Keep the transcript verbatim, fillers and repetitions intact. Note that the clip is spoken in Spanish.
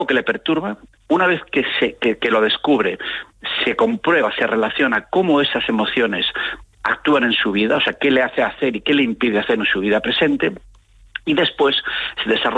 que le perturba, una vez que, se, que, que lo descubre, se comprueba, se relaciona cómo esas emociones actúan en su vida, o sea, qué le hace hacer y qué le impide hacer en su vida presente, y después se desarrolla